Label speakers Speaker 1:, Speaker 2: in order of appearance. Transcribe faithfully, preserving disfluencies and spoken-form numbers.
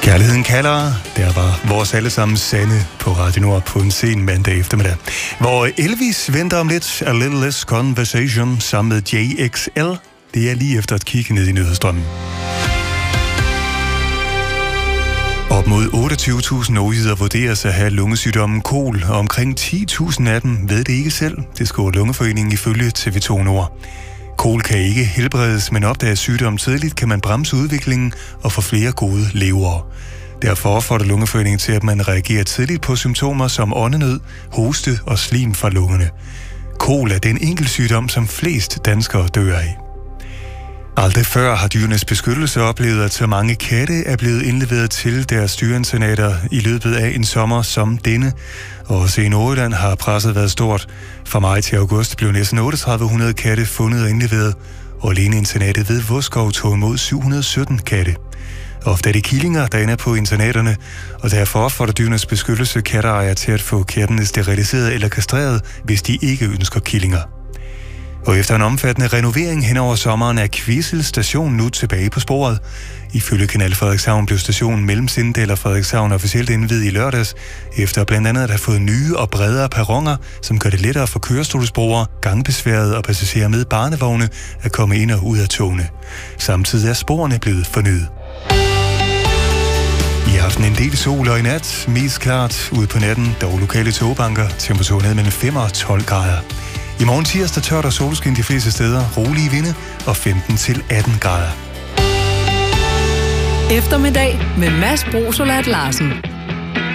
Speaker 1: Kærligheden kalder, der var vores allesammens Sande på Radio Nord på en sen mandag eftermiddag, hvor Elvis venter om lidt A Little Less Conversation sammen med J X L. Det er lige efter at kigge ned i nyhedsstrømmen. Op mod otteogtyve tusind nordjyder vurderes at have lungesygdommen kol, og omkring ti tusind af dem ved det ikke selv. Det skriver Lungeforeningen ifølge T V to Nord. Kol kan ikke helbredes, men opdages sygdommen tidligt, kan man bremse udviklingen og få flere gode leveår. Derfor opfordrer Lungeforeningen til, at man reagerer tidligt på symptomer som åndenød, hoste og slim fra lungerne. Kol er den enkeltsygdom, som flest danskere dør af. Aldrig før har Dyrenes Beskyttelse oplevet, at så mange katte er blevet indleveret til deres dyreinternater i løbet af en sommer som denne. Også i Nordjylland har presset været stort. Fra maj til august blev næsten otte tusind tre hundrede katte fundet og indleveret, og alene internatet ved Vodskov tog imod syv hundrede og sytten katte. Ofte er det killinger, der ender på internaterne, og derfor opfordrer Dyrenes Beskyttelse katteejere til at få kattene steriliseret eller kastreret, hvis de ikke ønsker killinger. Og efter en omfattende renovering hen over sommeren er Kvissel station nu tilbage på sporet. Ifølge Kanal Frederikshavn blev stationen mellem Sindal og Frederikshavn officielt indviet i lørdags, efter blandt andet at have fået nye og bredere perroner, som gør det lettere for kørestolsbrugere, gangbesværede og passagerer med barnevogne at komme ind og ud af togene. Samtidig er sporene blevet fornyet. I aften en del sol, og i nat mest klart ude på natten, dog lokale togbanker, temperaturen ned mellem fem og tolv grader. I morgen tirsdag tørt og solskin de fleste steder, rolige vinde og femten til atten grader.
Speaker 2: Eftermiddag med Mads Brosolat Larsen.